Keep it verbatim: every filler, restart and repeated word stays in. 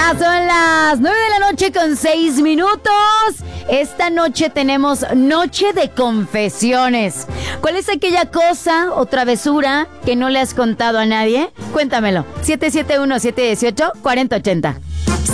Son las nueve de la noche con seis minutos. Esta noche tenemos Noche de Confesiones. ¿Cuál es aquella cosa o travesura que no le has contado a nadie? Cuéntamelo. siete siete uno, siete uno ocho, cuatro cero ocho cero.